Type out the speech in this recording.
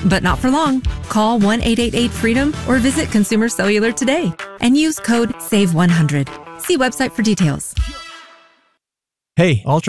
But not for long. Call 1-888-FREEDOM or visit Consumer Cellular today and use code SAVE100. See website for details. Hey, Ultra